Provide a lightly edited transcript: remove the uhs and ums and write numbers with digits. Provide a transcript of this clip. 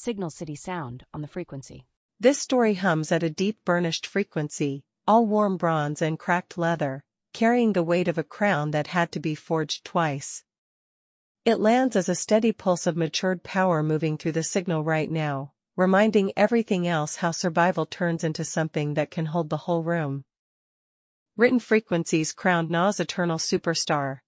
Signal City sound on the frequency. This story hums at a deep burnished frequency, all warm bronze and cracked leather, carrying the weight of a crown that had to be forged twice. It lands as a steady pulse of matured power moving through the signal right now, reminding everything else how survival turns into something that can hold the whole room. Written frequencies crowned Na's eternal superstar.